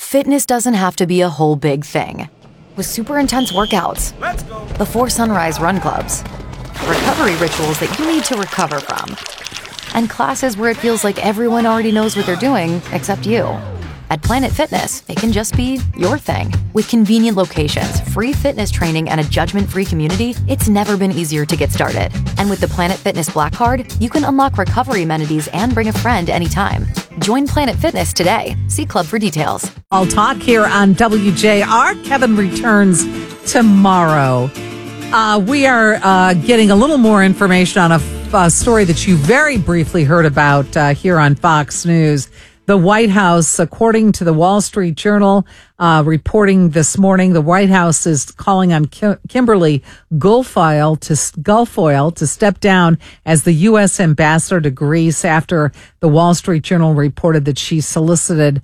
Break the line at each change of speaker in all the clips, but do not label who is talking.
Fitness doesn't have to be a whole big thing. With super intense workouts, before sunrise run clubs, recovery rituals that you need to recover from, and classes where it feels like everyone already knows what they're doing except you. At Planet Fitness, it can just be your thing. With convenient locations, free fitness training, and a judgment-free community, it's never been easier to get started. And with the Planet Fitness Black Card, you can unlock recovery amenities and bring a friend anytime. Join Planet Fitness today. See Club for details.
All talk here on WJR. Kevin returns tomorrow. We are getting a little more information on a story that you very briefly heard about here on Fox News. The White House, according to the Wall Street Journal, reporting this morning, the White House is calling on Kimberly Guilfoyle to step down as the U.S. ambassador to Greece after the Wall Street Journal reported that she solicited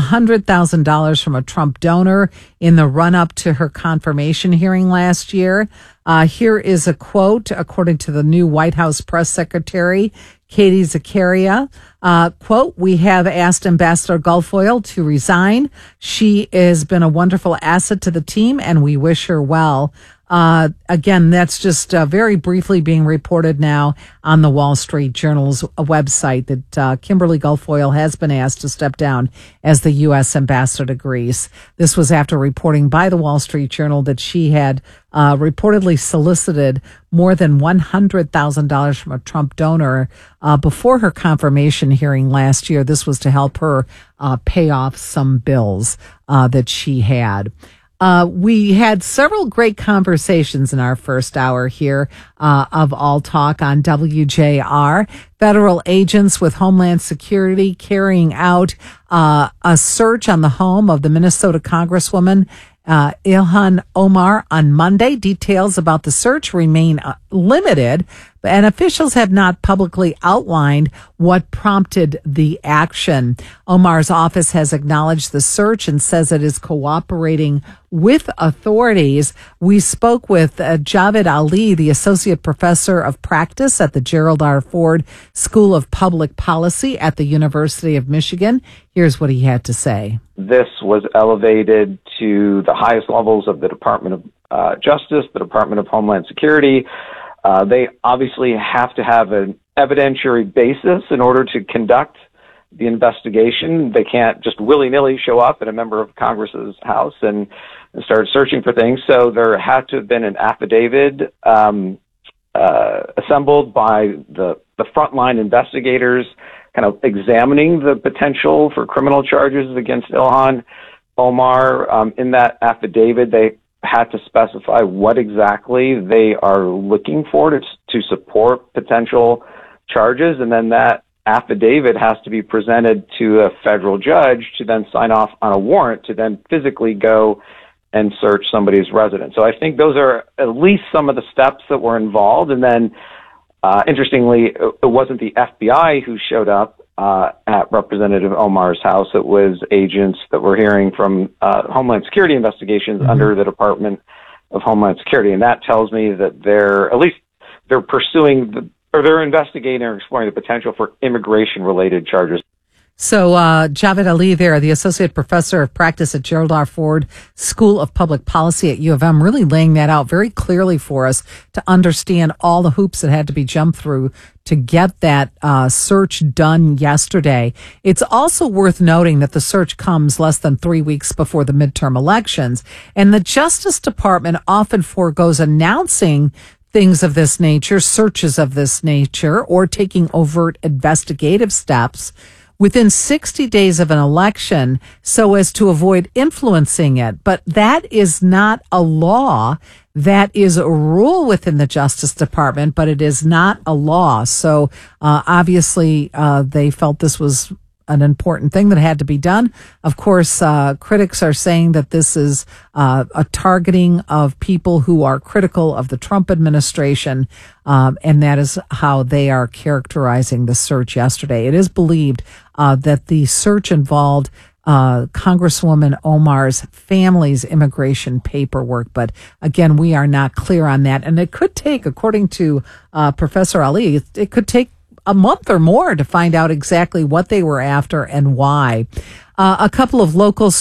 $100,000 from a Trump donor in the run-up to her confirmation hearing last year. Here is a quote, according to the new White House press secretary, Katie Zakaria. Quote, "We have asked Ambassador Guilfoyle to resign. She has been a wonderful asset to the team, and we wish her well." Again, that's just very briefly being reported now on the Wall Street Journal's website that Kimberly Guilfoyle has been asked to step down as the U.S. ambassador to Greece. This was after reporting by the Wall Street Journal that she had reportedly solicited more than $100,000 from a Trump donor before her confirmation hearing last year. This was to help her pay off some bills that she had. We had several great conversations in our first hour here of All Talk on WJR. Federal agents with Homeland Security carrying out a search on the home of the Minnesota Congresswoman Ilhan Omar on Monday. Details about the search remain limited, and officials have not publicly outlined what prompted the action. Omar's office has acknowledged the search and says it is cooperating with authorities. We spoke with Javed Ali, the associate professor of practice at the Gerald R. Ford School of Public Policy at the University of Michigan. Here's what he had to say.
This was elevated to the highest levels of the Department of Justice, the Department of Homeland Security. They obviously have to have an evidentiary basis in order to conduct the investigation. They can't just willy-nilly show up at a member of Congress's house and start searching for things. So there had to have been an affidavit assembled by the frontline investigators kind of examining the potential for criminal charges against Ilhan Omar. In that affidavit, they had to specify what exactly they are looking for to support potential charges, and then that affidavit has to be presented to a federal judge to then sign off on a warrant to then physically go and search somebody's residence. So I think those are at least some of the steps that were involved. And then, interestingly, it wasn't the FBI who showed up at Representative Omar's house. It was agents that we're hearing from Homeland Security investigations under the Department of Homeland Security. And that tells me that they're pursuing they're investigating or exploring the potential for immigration-related charges.
So Javed Ali there, the associate professor of practice at Gerald R. Ford School of Public Policy at U of M, really laying that out very clearly for us to understand all the hoops that had to be jumped through to get that search done yesterday. It's also worth noting that the search comes less than 3 weeks before the midterm elections, and the Justice Department often forgoes announcing things of this nature, searches of this nature, or taking overt investigative steps within 60 days of an election so as to avoid influencing it. But that is not a law. That is a rule within the Justice Department, but it is not a law. So obviously they felt this was an important thing that had to be done. Of course, critics are saying that this is a targeting of people who are critical of the Trump administration, and that is how they are characterizing the search yesterday. It is believed that the search involved Congresswoman Omar's family's immigration paperwork. But again, we are not clear on that. And it could take, according to Professor Ali, it could take a month or more to find out exactly what they were after and why. A couple of local